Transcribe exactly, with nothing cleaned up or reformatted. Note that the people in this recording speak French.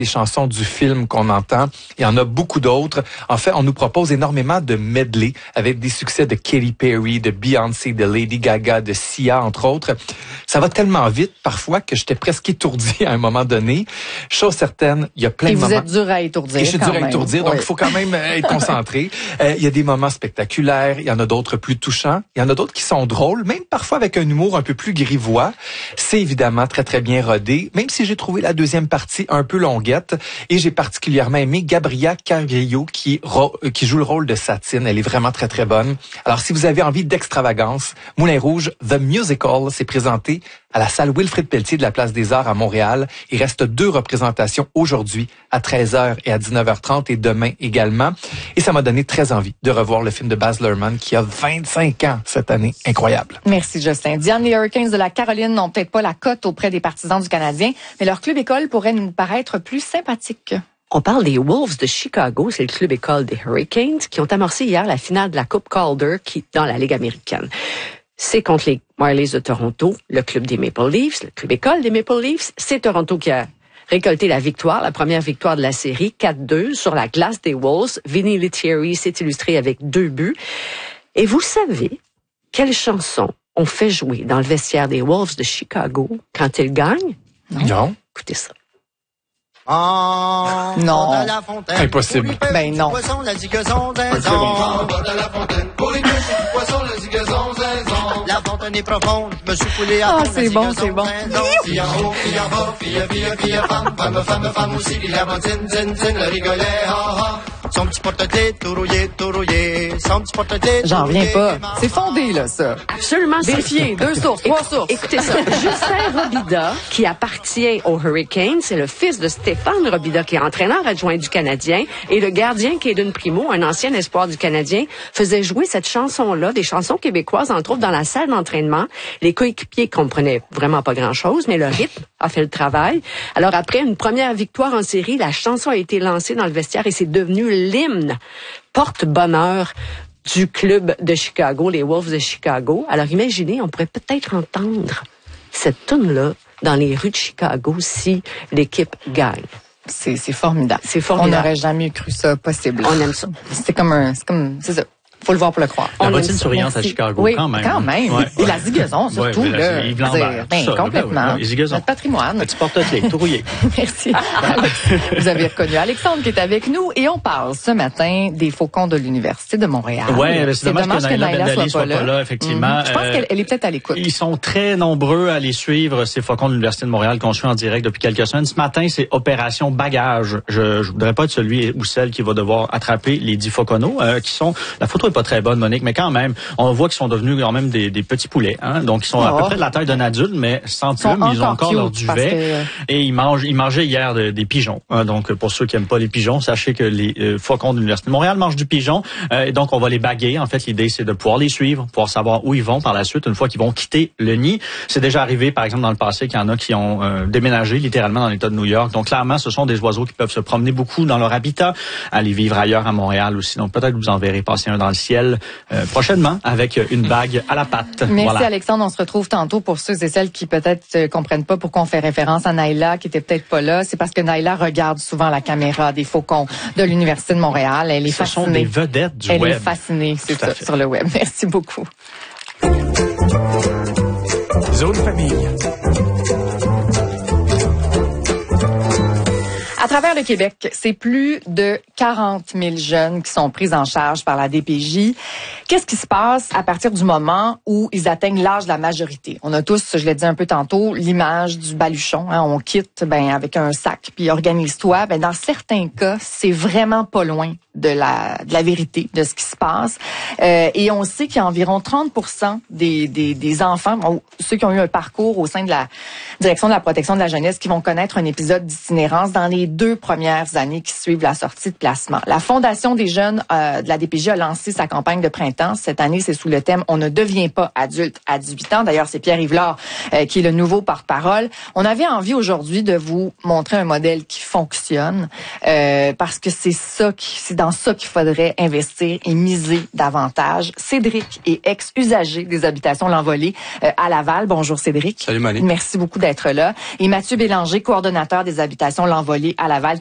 les chansons du film qu'on entend. Il y en a beaucoup d'autres. En fait, on nous propose énormément de medley avec des succès de Katy Perry, de Beyoncé, de Lady Gaga, de Sia, entre autres. Ça va tellement vite, parfois, que j'étais presque étourdi à un moment donné. Chose certaine, il y a plein Et de vous moments... êtes dur à étourdir. Et je suis dur à étourdir, donc oui. il faut quand même être concentré. Euh, il y a des moments spectaculaires, il y en a d'autres plus touchants, il y en a d'autres qui sont drôles, même parfois avec un humour un peu plus grivois. C'est évidemment très, très bien rodé, même si j'ai trouvé la deuxième partie un peu longuette. Et j'ai particulièrement aimé Gabriella Carrillo qui, ro- qui joue le rôle de Satine. Elle est vraiment très, très bonne. Alors, si vous avez envie d'extravagance, Moulin Rouge, The Musical, s'est présenté à la salle Wilfrid Pelletier de la Place des Arts à Montréal. Il reste deux représentations aujourd'hui à treize heures et à dix-neuf heures trente et demain également. Et ça m'a donné très envie de revoir le film de Baz Luhrmann qui a vingt-cinq ans cette année. Incroyable. Merci, Justin. Diane, les Hurricanes de la Caroline n'ont peut-être pas la cote auprès des partisans du Canadien, mais leur club école pourrait nous paraître plus sympathique. On parle des Wolves de Chicago, c'est le club école des Hurricanes qui ont amorcé hier la finale de la Coupe Calder qui dans la Ligue américaine. C'est contre les Marlies de Toronto, le club des Maple Leafs, le club école des Maple Leafs. C'est Toronto qui a récolté la victoire, la première victoire de la série, quatre deux sur la glace des Wolves. Vinny Lettieri s'est illustré avec deux buts. Et vous savez quelle chanson on fait jouer dans le vestiaire des Wolves de Chicago quand ils gagnent? Non. non. Écoutez ça. Oh, non. La fontaine, impossible. Ben non. Poisson, la zigazon, zinzon. La fontaine, pour les poisson, la zigazon, zinzon. La fontaine est profonde, je me suis coulé à oh, fond. c'est bon, c'est bon. Fille en haut, fille en bas, fille, fille, fille, femme, femme, femme, femme aussi, puis la bottine, zin, zin, le rigolet, ha, ha. Son petit porte-clés, tout rouillé, tout rouillé. Son petit porte-clés, j'en reviens pas. C'est fondé, là, ça. Absolument. Vérifié, deux sources, trois sources. Écoutez ça. Justin Robida, qui appartient aux Hurricanes, c'est le fils de Stéphane Robida, qui est entraîneur adjoint du Canadien, et le gardien Caden Primo, un ancien espoir du Canadien, faisait jouer cette chanson-là, des chansons québécoises, entre autres, dans la salle d'entraînement. Les coéquipiers comprenaient vraiment pas grand-chose, mais le rythme a fait le travail. Alors, après une première victoire en série, la chanson a été lancée dans le vestiaire et c'est devenu l'hymne porte-bonheur du club de Chicago, les Wolves de Chicago. Alors, imaginez, on pourrait peut-être entendre cette toune-là dans les rues de Chicago si l'équipe gagne. C'est, c'est formidable. C'est formidable. On n'aurait jamais cru ça possible. On aime ça. C'est comme un, c'est comme, c'est ça. Faut le voir pour le croire. La On bottine souriante à Chicago, oui, quand même. quand même. Ouais, et ouais. la zigazon, surtout. Ouais, là, Yves Lambert, ben, ça, complètement. Les zigazons. Notre patrimoine. Petit porte-clés, tout rouillé. Merci. Vous avez reconnu Alexandre qui est avec nous et on parle ce matin des Faucons de l'Université de Montréal. Oui, c'est, c'est dommage, dommage que Naila Naila soit, soit pas là, là effectivement. Mm-hmm. Je pense euh, qu'elle elle est peut-être à l'écoute. Ils sont très nombreux à les suivre, ces Faucons de l'Université de Montréal qu'on suit en direct depuis quelques semaines. Ce matin, c'est Opération Bagage. Je, je voudrais pas être celui ou celle qui va devoir attraper les dix fauconneaux, euh, qui sont, la photo est pas très bonne, Monique, mais quand même, on voit qu'ils sont devenus quand même des, des petits poulets, hein. Donc, ils sont oh. à peu près de la taille d'un adulte, mais sans plumes, ils ont encore leur duvet. Que... Et ils mangent, ils mangeaient hier de, des pigeons, hein. Donc, pour ceux qui aiment pas les pigeons, sachez que les euh, Faucons de l'Université de Montréal mangent du pigeon. Euh, et donc, on va les baguer. En fait, l'idée, c'est de pouvoir les suivre, pouvoir savoir où ils vont par la suite, une fois qu'ils vont quitter le nid. C'est déjà arrivé, par exemple, dans le passé, qu'il y en a qui ont euh, déménagé littéralement dans l'État de New York. Donc, clairement, ce sont des oiseaux qui peuvent se promener beaucoup dans leur habitat, aller vivre ailleurs à Montréal aussi. Donc, peut-être vous en verrez passer un dans le ciel euh, prochainement avec une bague à la patte. Merci voilà. Alexandre, on se retrouve tantôt pour ceux et celles qui peut-être ne comprennent pas pourquoi on fait référence à Naila, qui était peut-être pas là. C'est parce que Naila regarde souvent la caméra des Faucons de l'Université de Montréal. Elle est Ce fascinée. sont des vedettes du Elle web. Elle est fascinée, c'est ça, sur le web. Merci beaucoup. Zone famille. À travers le Québec, c'est plus de quarante mille jeunes qui sont pris en charge par la D P J. Qu'est-ce qui se passe à partir du moment où ils atteignent l'âge de la majorité? On a tous, je l'ai dit un peu tantôt, l'image du baluchon. Hein, on quitte ben avec un sac, puis organise-toi. Ben dans certains cas, c'est vraiment pas loin de la de la vérité de ce qui se passe. Euh, et on sait qu'il y a environ trente pour cent des des, des enfants, bon, ceux qui ont eu un parcours au sein de la direction de la protection de la jeunesse, qui vont connaître un épisode d'itinérance dans les deux premières années qui suivent la sortie de placement. La Fondation des jeunes euh, de la D P J a lancé sa campagne de printemps. Cette année, c'est sous le thème « On ne devient pas adulte à dix-huit ans ». D'ailleurs, c'est Pierre Yvelard euh, qui est le nouveau porte-parole. On avait envie aujourd'hui de vous montrer un modèle qui fonctionne euh, parce que c'est ça qui, c'est dans ça qu'il faudrait investir et miser davantage. Cédric est ex-usager des habitations L'Envolée euh, à Laval. Bonjour Cédric. Salut Monique. Merci beaucoup d'être là. Et Mathieu Bélanger, coordonnateur des habitations L'Envolée à Laval